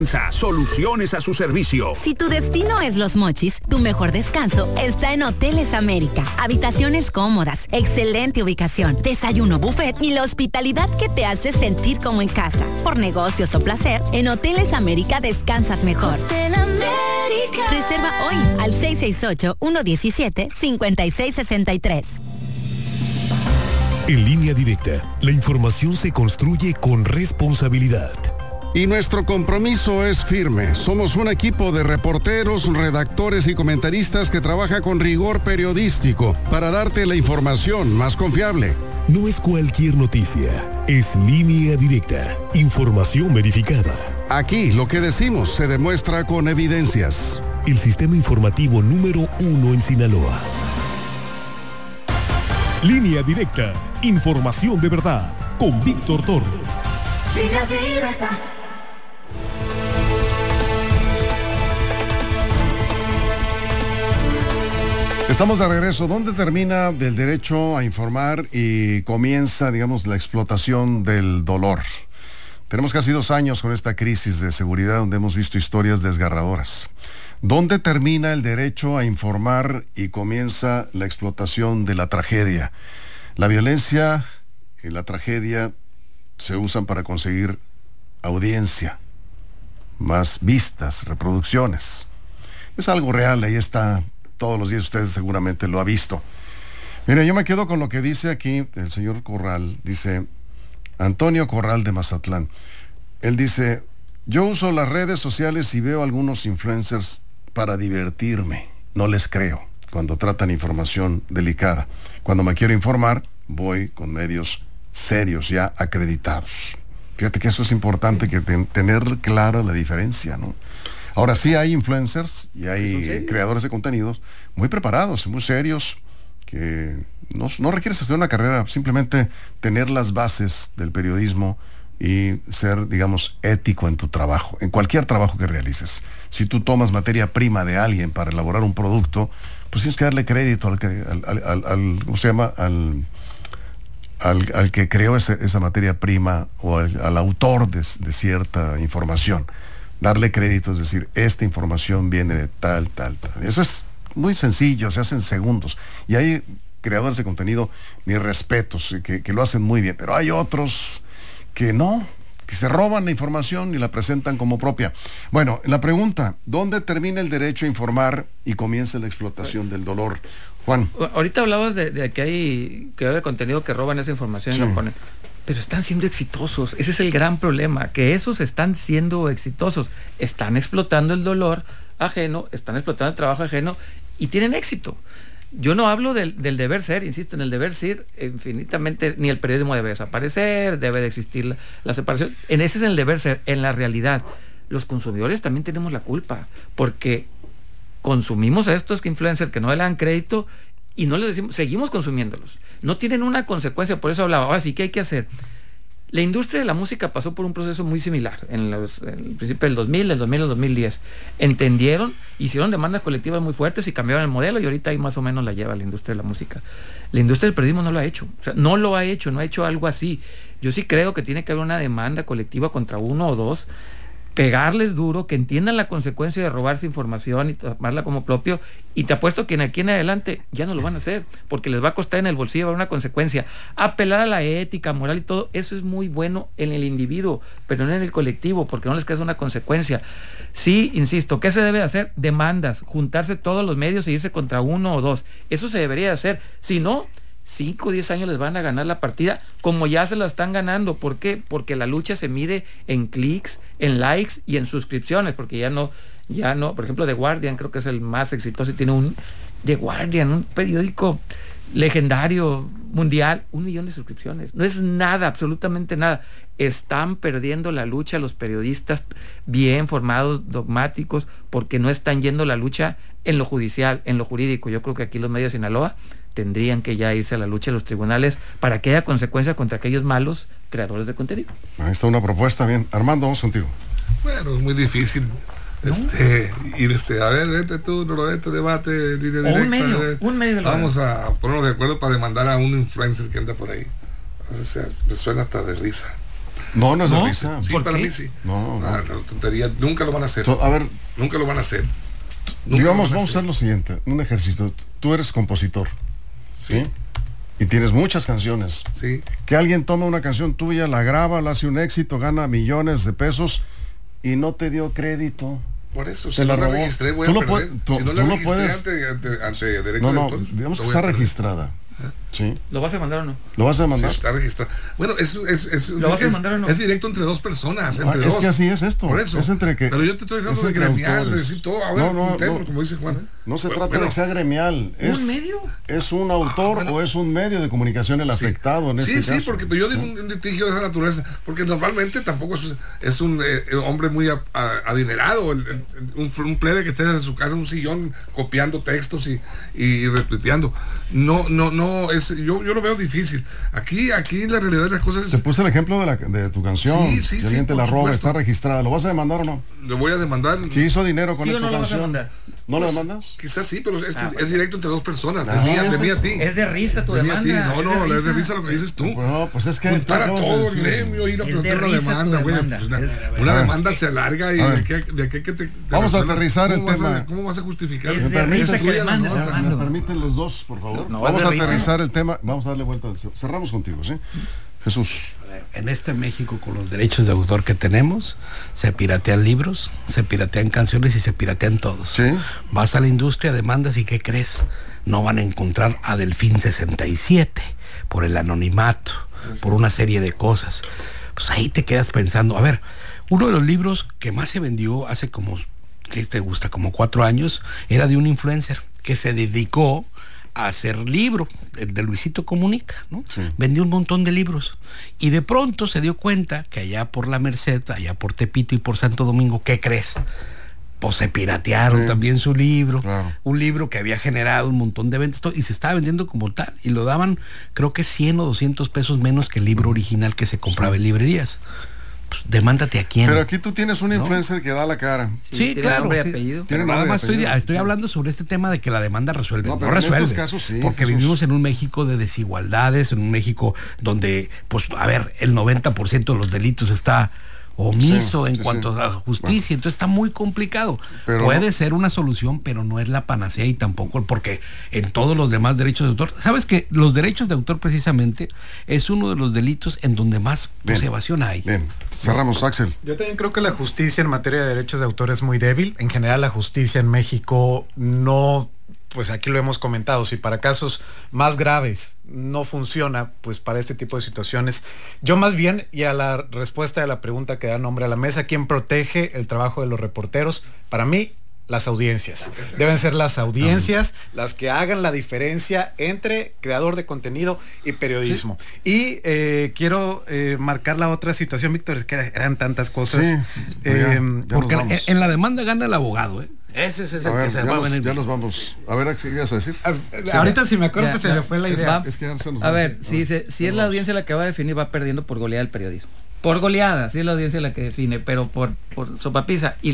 Soluciones a su servicio. Si tu destino es Los Mochis, tu mejor descanso está en Hoteles América. Habitaciones cómodas, excelente ubicación, desayuno buffet y la hospitalidad que te hace sentir como en casa. Por negocios o placer, en Hoteles América descansas mejor. Hotel América. Reserva hoy al 668-117-5663. En Línea Directa, la información se construye con responsabilidad. Y nuestro compromiso es firme. Somos un equipo de reporteros, redactores y comentaristas que trabaja con rigor periodístico para darte la información más confiable. No es cualquier noticia, es Línea Directa, información verificada. Aquí lo que decimos se demuestra con evidencias. El sistema informativo número 1 en Sinaloa. Línea Directa, información de verdad, con Víctor Torres. Línea Directa. Estamos de regreso. ¿Dónde termina el derecho a informar y comienza, digamos, la explotación del dolor? Tenemos casi 2 años con esta crisis de seguridad donde hemos visto historias desgarradoras. ¿Dónde termina el derecho a informar y comienza la explotación de la tragedia? La violencia y la tragedia se usan para conseguir audiencia, más vistas, reproducciones. Es algo real, ahí está. Todos los días ustedes seguramente lo ha visto. Mire, yo me quedo con lo que dice aquí el señor Corral. Dice Antonio Corral de Mazatlán. Él dice: yo uso las redes sociales y veo algunos influencers para divertirme. No les creo cuando tratan información delicada. Cuando me quiero informar, voy con medios serios ya acreditados. Fíjate que eso es importante, que tener clara la diferencia, ¿no? Ahora sí hay influencers y hay creadores de contenidos muy preparados, muy serios, que no requieres estudiar una carrera, simplemente tener las bases del periodismo y ser, digamos, ético en tu trabajo, en cualquier trabajo que realices. Si tú tomas materia prima de alguien para elaborar un producto, pues tienes que darle crédito al ¿cómo se llama? Al que creó esa materia prima o al autor de cierta información. Darle crédito, es decir, esta información viene de tal. Eso es muy sencillo, se hace en segundos. Y hay creadores de contenido, mis respetos, que lo hacen muy bien. Pero hay otros que no, que se roban la información y la presentan como propia. Bueno, la pregunta: ¿dónde termina el derecho a informar y comienza la explotación del dolor? Juan. Ahorita hablabas de que hay creadores de contenido que roban esa información y la ponen. Pero están siendo exitosos. Ese es el gran problema, que esos están siendo exitosos. Están explotando el dolor ajeno, están explotando el trabajo ajeno y tienen éxito. Yo no hablo del deber ser, insisto, en el deber ser infinitamente, ni el periodismo debe desaparecer, debe de existir la separación. En ese es el deber ser. En la realidad, los consumidores también tenemos la culpa, porque consumimos a estos influencers que no le dan crédito y no les decimos, seguimos consumiéndolos. No tienen una consecuencia, por eso hablaba. Ahora sí, ¿qué hay que hacer? La industria de la música pasó por un proceso muy similar en el principio del 2000, el 2010. Entendieron, hicieron demandas colectivas muy fuertes y cambiaron el modelo, y ahorita ahí más o menos la lleva la industria de la música. La industria del periodismo no lo ha hecho. O sea, no lo ha hecho, no ha hecho algo así. Yo sí creo que tiene que haber una demanda colectiva contra uno o dos, pegarles duro, que entiendan la consecuencia de robarse información y tomarla como propio, y te apuesto que aquí en adelante ya no lo van a hacer, porque les va a costar en el bolsillo, va a haber una consecuencia. Apelar a la ética, moral y todo, eso es muy bueno en el individuo, pero no en el colectivo, porque no les queda una consecuencia. Sí, insisto, ¿qué se debe hacer? Demandas, juntarse todos los medios e irse contra uno o dos. Eso se debería hacer. Si no, 5 o 10 años les van a ganar la partida, como ya se la están ganando. ¿Por qué? Porque la lucha se mide en clics, en likes y en suscripciones, porque ya no, por ejemplo, The Guardian creo que es el más exitoso y tiene The Guardian, un periódico legendario, mundial, 1 millón de suscripciones. No es nada, absolutamente nada. Están perdiendo la lucha los periodistas bien formados, dogmáticos, porque no están yendo la lucha en lo judicial, en lo jurídico. Yo creo que aquí los medios de Sinaloa tendrían que ya irse a la lucha de los tribunales para que haya consecuencias contra aquellos malos creadores de contenido. Ahí está una propuesta, bien. Armando, vamos contigo. Bueno, es muy difícil irse a ver tú, debate, línea directa. Un medio. Vamos a ponernos de acuerdo para demandar a un influencer que anda por ahí. O sea, me suena hasta de risa. No, no es de risa. Sí, ¿Por para qué? mí sí. No, no. La tontería, nunca lo van a hacer. A ver, Nunca lo van a hacer. digamos, vamos a hacer lo siguiente, un ejercicio. Tú eres compositor, ¿sí? Y tienes muchas canciones. Sí. Que alguien toma una canción tuya, la graba, la hace un éxito, gana millones de pesos y no te dio crédito. Por eso, Te si la no la robó. registré, voy Tú a lo perder. puedes- tú- Si no tú la lo registré puedes- ante derecho No, de no, autor, digamos lo que voy a está perder. registrada. ¿Sí? ¿Lo vas a mandar o no? ¿Lo vas a Sí, mandar? está registrado. Bueno, ¿Lo vas a mandar o no? es directo entre dos personas. Ah, Entre es dos. que así es esto. Por eso. Es entre que. Pero yo te estoy es diciendo de entre gremial, de autores. decir todo. A ver, No, un tema, no. como dice Juan. No se Bueno, trata de que sea gremial. ¿Un medio? ¿Es un autor bueno. o es un medio de comunicación el Sí. afectado en este Sí, caso? porque yo digo un litigio de esa naturaleza, porque normalmente tampoco es un hombre muy adinerado, un plebe que esté en su casa en un sillón copiando textos y retuiteando. No, yo lo veo difícil. Aquí la realidad de las cosas Te es, puse el ejemplo de tu canción. Sí, que alguien te por la roba, supuesto. está registrada. ¿Lo vas a demandar o no? le voy a demandar. Si hizo dinero con ¿Sí o esta no lo vas a canción. mandar? ¿No lo Pues, demandas? Quizás sí, pero es bueno. directo entre dos personas, Ah, de mí es a ti. Es de risa tu De mí a demanda. ti. No, es de risa lo que dices tú. No, pues es que tú Juntar a acabas de todo el decir- gremio, ir a Es de plantear una risa tu demanda, güey. demanda. Pues Es- una A ver. demanda se alarga y A ver. de qué que te Vamos a resuelvan. aterrizar el ¿Cómo vas a- tema. ¿Cómo vas a justificar? Es ¿Me de permites? risa que Tuya la demandes, nota. ¿Me Armando. permiten los dos, por favor? No, Vamos es a de risa. aterrizar el tema. Vamos a darle vuelta. Cerramos contigo, ¿sí? Jesús. En este México, con los derechos de autor que tenemos, se piratean libros, se piratean canciones y se piratean todos. Sí. Vas a la industria, demandas y ¿qué crees? No van a encontrar a Delfín 67 por el anonimato, por una serie de cosas. Pues ahí te quedas pensando, a ver, uno de los libros que más se vendió hace como, ¿qué te gusta? Como 4 años, era de un influencer que se dedicó a hacer libro, el de Luisito Comunica, ¿no? Sí. Vendió un montón de libros y de pronto se dio cuenta que allá por la Merced, allá por Tepito y por Santo Domingo, ¿qué crees? Pues se piratearon Sí. también su libro, Claro. un libro que había generado un montón de ventas y se estaba vendiendo como tal y lo daban creo que 100 o 200 pesos menos que el libro original que se compraba en librerías. Pues, demándate a quién. Pero aquí tú tienes un influencer que da la cara. Sí, tiene claro. nombre y sí. apellido. Pero Tiene nada nombre y más apellido, estoy sí. hablando sobre este tema de que la demanda resuelve. No, No, pero en resuelve. estos casos sí, porque Jesús. vivimos en un México de desigualdades, en un México donde, pues, a ver, el 90% de los delitos está omiso Sí, en sí, cuanto sí. a justicia, entonces está muy complicado. Pero Puede no- ser una solución, pero no es la panacea y tampoco porque en todos los demás derechos de autor, sabes que los derechos de autor precisamente es uno de los delitos en donde más Bien. evasión hay. Bien, cerramos, Axel. Yo también creo que la justicia en materia de derechos de autor es muy débil. En general, la justicia en México no, pues aquí lo hemos comentado, si para casos más graves no funciona, pues para este tipo de situaciones, yo más bien, y a la respuesta de la pregunta que da nombre a la mesa, ¿quién protege el trabajo de los reporteros? Para mí, las audiencias. Deben ser las audiencias las que hagan la diferencia entre creador de contenido y periodismo. Y quiero marcar la otra situación, Víctor, es que eran tantas cosas. Sí, ya nos Porque vamos. en la demanda gana el abogado, ¿eh? Ese es el A ver, que se ya va a nos, venir. ya nos vamos. A ver, Axel, ¿qué ibas a decir? Ahorita si me acuerdo, Ya, pues ya. se me fue la Es- idea. va- Es que ya se nos A va. ver, si es la audiencia la que va a definir, va perdiendo por goleada el periodismo. Por goleada, sí es la audiencia la que define, pero por sopapiza. Y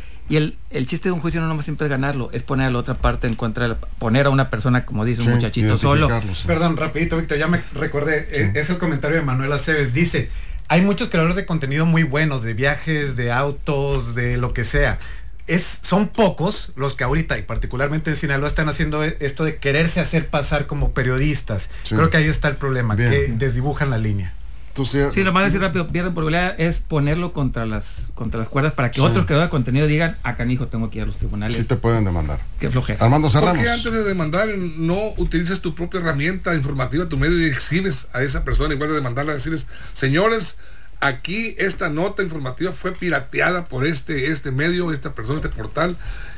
el chiste de un juicio no nomás siempre es ganarlo, es poner a la otra parte en contra de poner a una persona, como dice un Sí, muchachito solo. identificarlo, sí. Perdón, rapidito, Víctor, ya me recordé. Es el comentario de Manuel Aceves. Dice, hay muchos creadores de contenido muy buenos, de viajes, de autos, de lo que sea. Son pocos los que ahorita, y particularmente en Sinaloa, están haciendo esto de quererse hacer pasar como periodistas. Sí. Creo que ahí está el problema, Bien. que desdibujan la línea. Entonces, Sí, lo más decir rápido, pierden por goleada, es ponerlo contra las cuerdas para que Sí. otros creadores de contenido digan, a canijo, tengo que ir a los tribunales. sí te pueden demandar. Qué flojera. Armando, ¿Por cerramos. qué antes de demandar no utilizas tu propia herramienta informativa, tu medio, y exhibes a esa persona igual de demandarla, decirles, señores, aquí esta nota informativa fue pirateada por este medio, esta persona, este portal,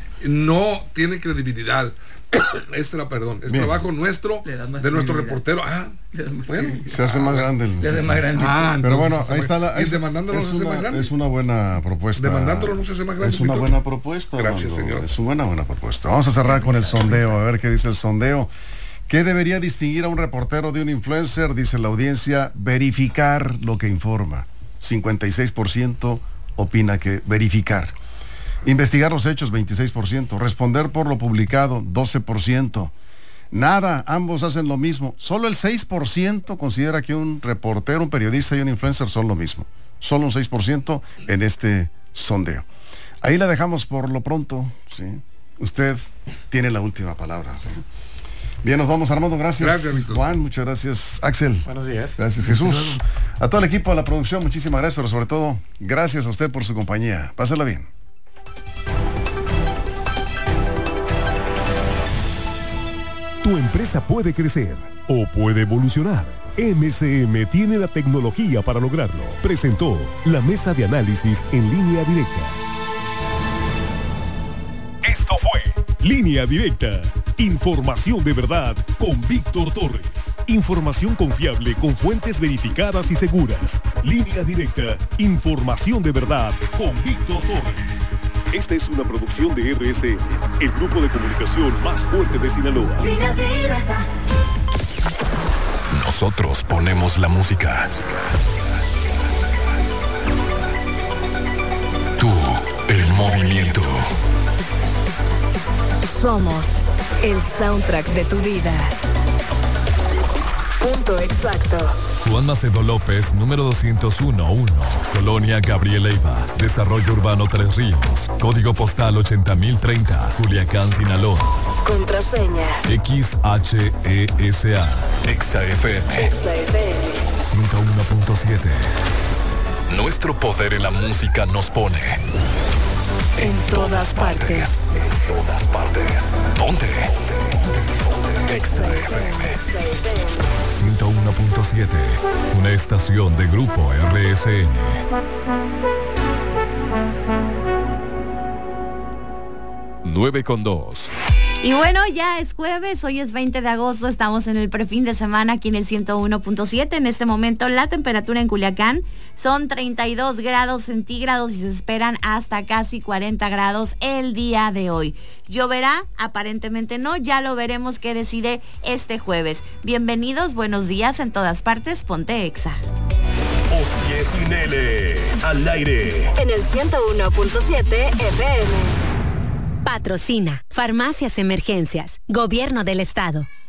no tiene credibilidad. Es Bien. trabajo nuestro, Le das más de nuestro credibilidad. reportero. Le das más Bueno. credibilidad. Se hace más grande el... Le hace más grande. Pero bueno, entonces, ahí está la... y demandándolo no se hace más grande. Es una buena propuesta. Demandándolo no se hace más grande, Es una Víctor. buena propuesta. Gracias, Armando. señor. Es una buena propuesta. Vamos a cerrar con el sondeo, a ver qué dice el sondeo. ¿Qué debería distinguir a un reportero de un influencer? Dice la audiencia, verificar lo que informa. 56% opina que verificar. Investigar los hechos, 26%. Responder por lo publicado, 12%. Nada, ambos hacen lo mismo. Solo el 6% considera que un reportero, un periodista y un influencer son lo mismo. solo un 6% en este sondeo. Ahí la dejamos por lo pronto, ¿sí? Usted tiene la última palabra, ¿sí? Bien, nos vamos, Armando, gracias. Gracias, Víctor. Juan, muchas gracias. Axel. Buenos días. Gracias, Jesús. A todo el equipo de la producción, muchísimas gracias, pero sobre todo, gracias a usted por su compañía. Pásala bien. Tu empresa puede crecer o puede evolucionar. MCM tiene la tecnología para lograrlo. Presentó la mesa de análisis en línea directa. Esto fue Línea Directa. Información de verdad con Víctor Torres. Información confiable con fuentes verificadas y seguras. Línea Directa. Información de verdad con Víctor Torres. Esta es una producción de RSN, el grupo de comunicación más fuerte de Sinaloa. Línea Directa. Nosotros ponemos la música. Tú, el movimiento. Somos el soundtrack de tu vida. Punto exacto. Juan Macedo López, número 201-1, Colonia Gabriel Leiva, Desarrollo Urbano Tres Ríos, Código Postal 80030, Culiacán, Sinaloa. Contraseña XHESA. XFM 101.7. Nuestro poder en la música nos pone en todas partes. En todas partes. Ponte. XFM 101.7. Una estación de Grupo RSN. Nueve con 2. Y bueno, ya es jueves, hoy es 20 de agosto, estamos en el prefin de semana aquí en el 101.7. En este momento la temperatura en Culiacán son 32 grados centígrados y se esperan hasta casi 40 grados el día de hoy. ¿Lloverá? Aparentemente no, ya lo veremos qué decide este jueves. Bienvenidos, buenos días en todas partes, ponte Exa. Osie Sinele, al aire. En el 101.7 FM. Patrocina Farmacias Emergencias, Gobierno del Estado.